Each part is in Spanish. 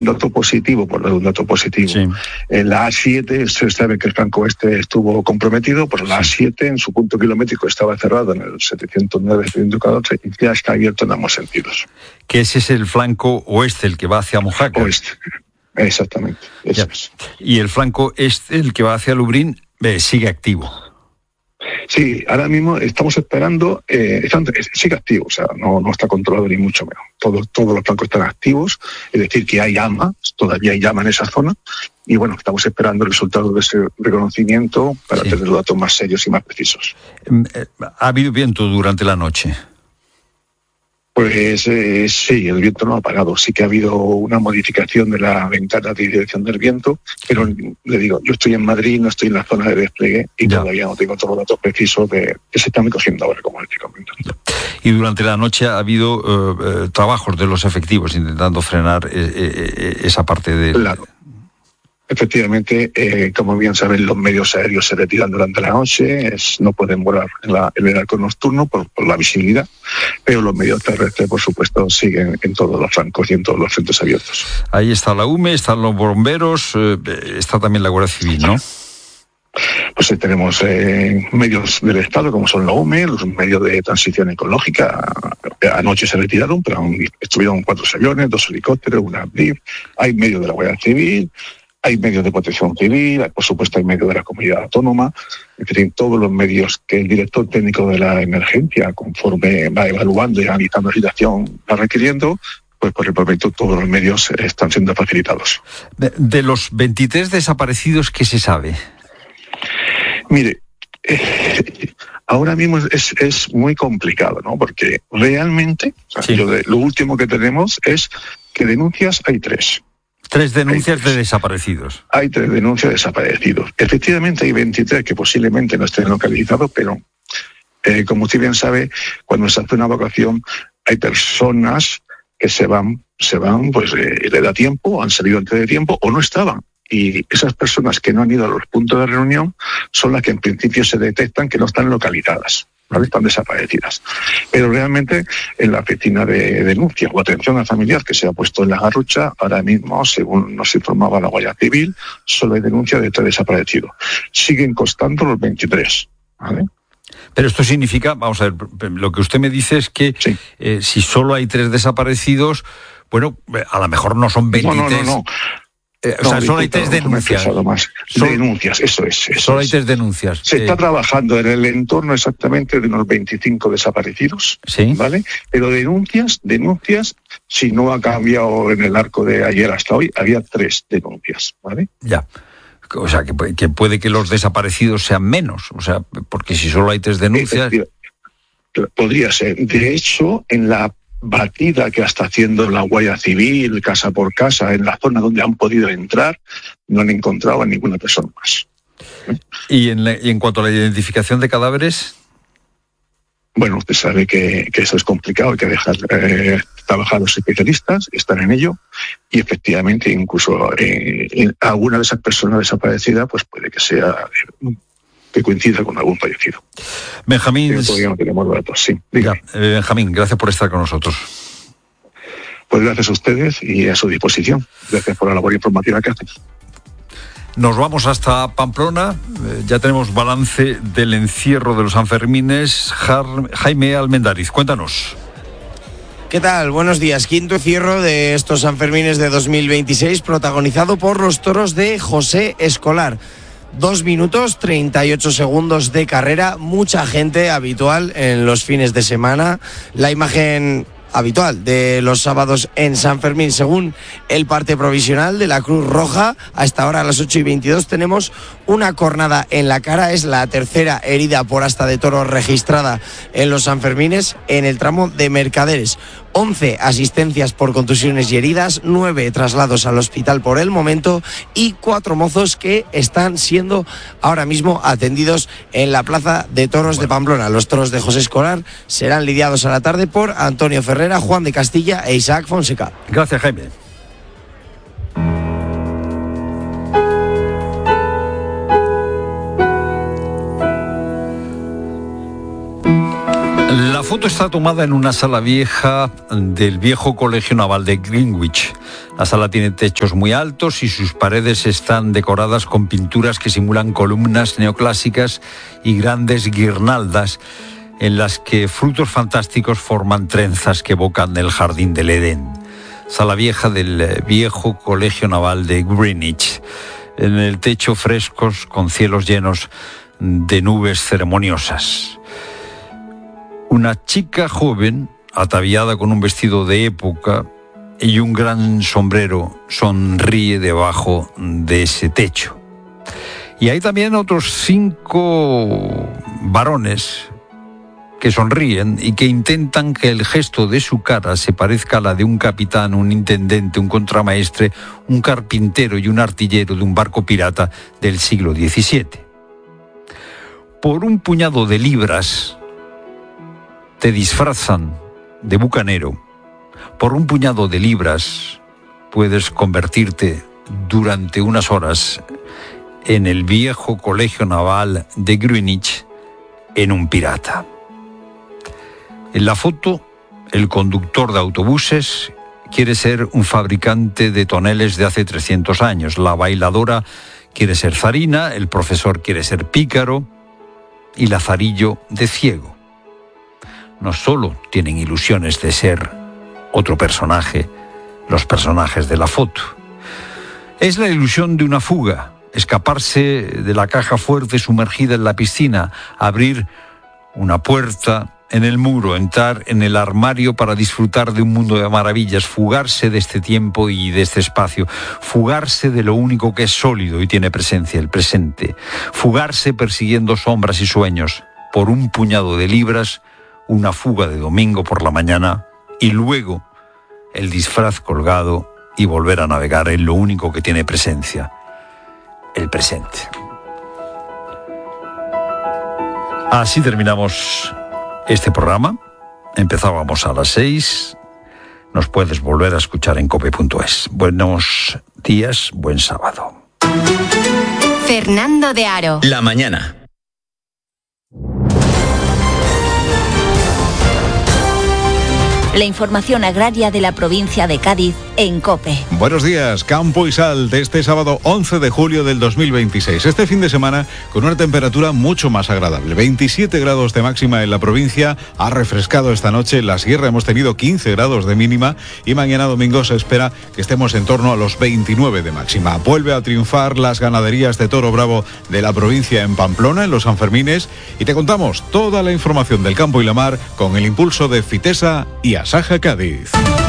dato positivo, por un dato positivo. Sí. En la A7 se sabe que el flanco oeste estuvo comprometido, pues la A7 en su punto kilométrico estaba cerrado en el 709-714 y ya está abierto en ambos sentidos. Que ese es el flanco oeste, el que va hacia Mojácar. Oeste, exactamente. Eso es. Y el flanco este, el que va hacia Lublin, sigue activo. Sí, ahora mismo estamos esperando, sigue activo, o sea, no está controlado ni mucho menos. Todos los flancos están activos, es decir, que hay llama, todavía hay llama en esa zona, y bueno, estamos esperando el resultado de ese reconocimiento para tener los datos más serios y más precisos. ¿Ha habido viento durante la noche? Pues sí, el viento no ha parado. Sí que ha habido una modificación de la ventana de dirección del viento, pero le digo, yo estoy en Madrid, no estoy en la zona de despliegue y todavía no tengo todos los datos precisos que se están recogiendo ahora, como les comento. Y durante la noche ha habido trabajos de los efectivos intentando frenar esa parte de... Claro. Efectivamente, como bien saben, los medios aéreos se retiran durante la noche, no pueden volar en el arco nocturno por la visibilidad, pero los medios terrestres, por supuesto, siguen en todos los flancos y en todos los frentes abiertos. Ahí está la UME, están los bomberos, está también la Guardia Civil, ¿no? Pues tenemos medios del Estado, como son la UME, los medios de transición ecológica. Anoche se retiraron, pero estuvieron 4 aviones, 2 helicópteros, una DIF. Hay medios de la Guardia Civil, hay medios de protección civil, por supuesto hay medios de la comunidad autónoma, en fin, todos los medios que el director técnico de la emergencia, conforme va evaluando y analizando la situación, va requiriendo, pues por el momento todos los medios están siendo facilitados. De los 23 desaparecidos, ¿qué se sabe? Mire, ahora mismo es muy complicado, ¿no? Porque realmente, lo último que tenemos es que denuncias hay 3. 3 denuncias de desaparecidos. Hay 3 denuncias de desaparecidos. Efectivamente hay 23 que posiblemente no estén localizados, pero como usted bien sabe, cuando se hace una evacuación hay personas que se van, pues le da tiempo, han salido antes de tiempo o no estaban. Y esas personas que no han ido a los puntos de reunión son las que en principio se detectan que no están localizadas, ¿vale? Están desaparecidas. Pero realmente en la oficina de denuncia o atención al familiar que se ha puesto en la Garrucha, ahora mismo, según nos informaba la Guardia Civil, solo hay denuncia de 3 desaparecidos. Siguen constando los 23, ¿vale? Pero esto significa, vamos a ver, lo que usted me dice es que si solo hay 3 desaparecidos, bueno, a lo mejor no son 23. No. O sea, solo hay 3 denuncias. Denuncias, eso es. Solo hay 3 denuncias. Se está trabajando en el entorno exactamente de unos 25 desaparecidos, ¿vale? Pero denuncias, si no ha cambiado en el arco de ayer hasta hoy, había 3 denuncias, ¿vale? Ya. O sea, que puede que los desaparecidos sean menos. O sea, porque si solo hay 3 denuncias... Podría ser. De hecho, en la batida que está haciendo la Guardia Civil, casa por casa, en la zona donde han podido entrar, no han encontrado a ninguna persona más. ¿Y en cuanto a la identificación de cadáveres? Bueno, usted sabe que eso es complicado, hay que dejar trabajar a los especialistas, están en ello, y efectivamente incluso alguna de esas personas desaparecidas pues puede que sea... que coincida con algún fallecido. Benjamín... Pero todavía no tenemos datos, sí. Benjamín, gracias por estar con nosotros. Pues gracias a ustedes y a su disposición. Gracias por la labor informativa que hacen. Nos vamos hasta Pamplona. Ya tenemos balance del encierro de los Sanfermines. Jaime Almendariz, cuéntanos. ¿Qué tal? Buenos días. Quinto encierro de estos Sanfermines de 2026, protagonizado por los toros de José Escolar. 2 minutos 38 segundos de carrera, mucha gente habitual en los fines de semana. La imagen habitual de los sábados en San Fermín, según el parte provisional de la Cruz Roja. Hasta ahora a las 8:22 tenemos una cornada en la cara, es la tercera herida por asta de toro registrada en los Sanfermines en el tramo de Mercaderes. 11 asistencias por contusiones y heridas, 9 traslados al hospital por el momento y 4 mozos que están siendo ahora mismo atendidos en la Plaza de Toros de Pamplona. Los toros de José Escolar serán lidiados a la tarde por Antonio Ferrera, Juan de Castilla e Isaac Fonseca. Gracias, Jaime. La foto foto está tomada en una sala vieja del viejo Colegio Naval de Greenwich. La sala tiene techos muy altos y sus paredes están decoradas con pinturas que simulan columnas neoclásicas y grandes guirnaldas en las que frutos fantásticos forman trenzas que evocan el jardín del Edén. Sala vieja del viejo Colegio Naval de Greenwich. En el techo frescos con cielos llenos de nubes ceremoniosas. Una chica joven, ataviada con un vestido de época y un gran sombrero, sonríe debajo de ese techo. Y hay también otros 5 varones que sonríen y que intentan que el gesto de su cara se parezca a la de un capitán, un intendente, un contramaestre, un carpintero y un artillero de un barco pirata del siglo XVII. Por un puñado de libras te disfrazan de bucanero. Por un puñado de libras puedes convertirte durante unas horas en el viejo Colegio Naval de Greenwich en un pirata. En la foto, el conductor de autobuses quiere ser un fabricante de toneles de hace 300 años. La bailadora quiere ser zarina, el profesor quiere ser pícaro y Lazarillo de ciego. No solo tienen ilusiones de ser otro personaje, los personajes de la foto. Es la ilusión de una fuga, escaparse de la caja fuerte sumergida en la piscina, abrir una puerta en el muro, entrar en el armario para disfrutar de un mundo de maravillas, fugarse de este tiempo y de este espacio, fugarse de lo único que es sólido y tiene presencia, el presente, fugarse persiguiendo sombras y sueños, por un puñado de libras, una fuga de domingo por la mañana y luego el disfraz colgado y volver a navegar en lo único que tiene presencia, el presente. Así terminamos este programa. Empezábamos a las 6. Nos puedes volver a escuchar en cope.es. Buenos días, buen sábado. Fernando de Aro. La mañana. La información agraria de la provincia de Cádiz en COPE. Buenos días, Campo y Sal de este sábado 11 de julio del 2026. Este fin de semana con una temperatura mucho más agradable. 27 grados de máxima en la provincia, ha refrescado esta noche. En la sierra hemos tenido 15 grados de mínima y mañana domingo se espera que estemos en torno a los 29 de máxima. Vuelve a triunfar las ganaderías de toro bravo de la provincia en Pamplona, en los Sanfermines, y te contamos toda la información del campo y la mar con el impulso de Fitesa y Asaja Cádiz.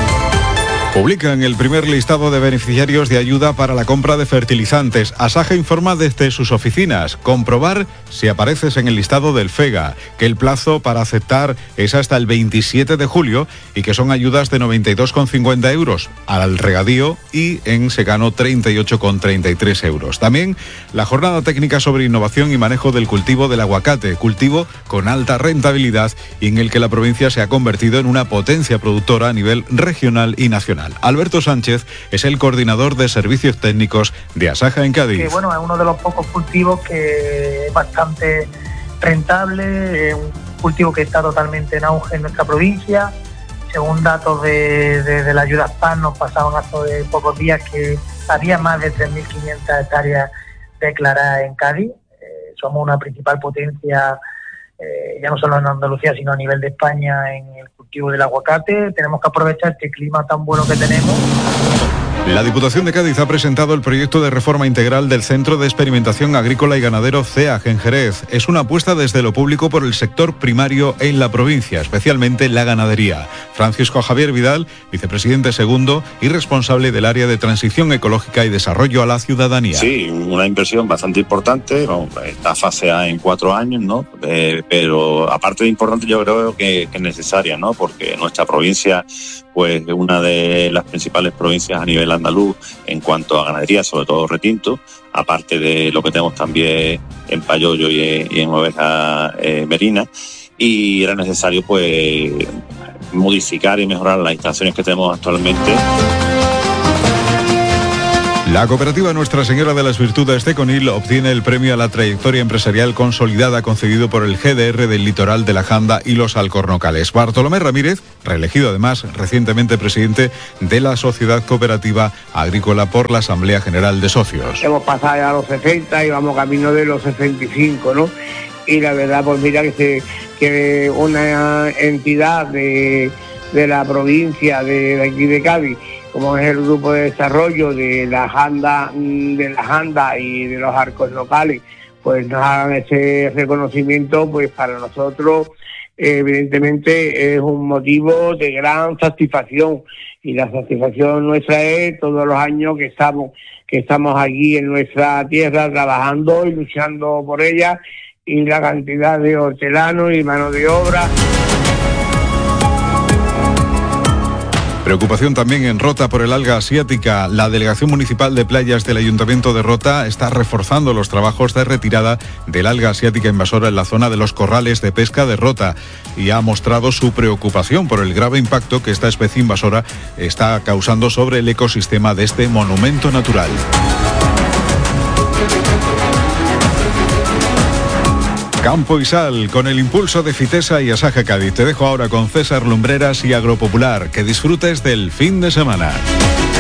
Publican el primer listado de beneficiarios de ayuda para la compra de fertilizantes. Asaja informa desde sus oficinas. Comprobar si apareces en el listado del FEGA, que el plazo para aceptar es hasta el 27 de julio y que son ayudas de 92,50 euros al regadío y en secano 38,33 euros. También la jornada técnica sobre innovación y manejo del cultivo del aguacate, cultivo con alta rentabilidad y en el que la provincia se ha convertido en una potencia productora a nivel regional y nacional. Alberto Sánchez es el coordinador de servicios técnicos de Asaja en Cádiz. Que, bueno, es uno de los pocos cultivos que es bastante rentable, es un cultivo que está totalmente en auge en nuestra provincia. Según datos de la ayuda PAN, nos pasaron hace pocos días que había más de 3.500 hectáreas declaradas en Cádiz. Somos una principal potencia, ya no solo en Andalucía, sino a nivel de España en el cultivo del aguacate. Tenemos que aprovechar este clima tan bueno que tenemos. La Diputación de Cádiz ha presentado el proyecto de reforma integral del Centro de Experimentación Agrícola y Ganadero CEAG en Jerez. Es una apuesta desde lo público por el sector primario en la provincia, especialmente la ganadería. Francisco Javier Vidal, vicepresidente segundo y responsable del área de transición ecológica y desarrollo a la ciudadanía. Sí, una inversión bastante importante, está faseada en 4 años, ¿no? Pero aparte de importante, yo creo que es necesaria, ¿no? Porque nuestra provincia pues es una de las principales provincias a nivel andaluz en cuanto a ganadería, sobre todo retinto, aparte de lo que tenemos también en Payollo y en oveja merina, y era necesario pues modificar y mejorar las instalaciones que tenemos actualmente. La cooperativa Nuestra Señora de las Virtudes de Conil obtiene el premio a la trayectoria empresarial consolidada concedido por el GDR del Litoral de la Janda y los Alcornocales. Bartolomé Ramírez, reelegido además recientemente presidente de la Sociedad Cooperativa Agrícola por la Asamblea General de Socios. Hemos pasado ya a los 60 y vamos camino de los 65, ¿no? Y la verdad, pues mira que una entidad de la provincia de aquí de Cádiz, como es el grupo de desarrollo de la Janda y de los arcos locales, pues nos hagan ese reconocimiento, pues para nosotros evidentemente es un motivo de gran satisfacción, y la satisfacción nuestra es todos los años que estamos aquí en nuestra tierra trabajando y luchando por ella, y la cantidad de hortelanos y mano de obra. Preocupación también en Rota por el alga asiática. La Delegación Municipal de Playas del Ayuntamiento de Rota está reforzando los trabajos de retirada del alga asiática invasora en la zona de los corrales de pesca de Rota, y ha mostrado su preocupación por el grave impacto que esta especie invasora está causando sobre el ecosistema de este monumento natural. Campo y Sal, con el impulso de Fitesa y Asaja Cádiz. Te dejo ahora con César Lumbreras y Agropopular. Que disfrutes del fin de semana.